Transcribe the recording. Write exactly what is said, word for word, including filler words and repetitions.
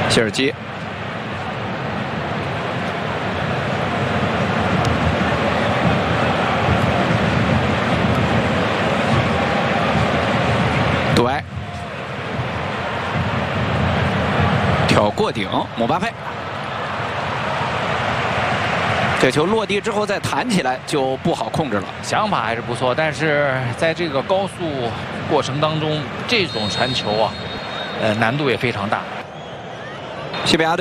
谢尔基。 杜埃挑过顶，姆巴佩，这球落地之后再弹起来就不好控制了。 想法还是不错，但是在这个高速过程当中，这种传球啊，呃，难度也非常大。 西班牙队。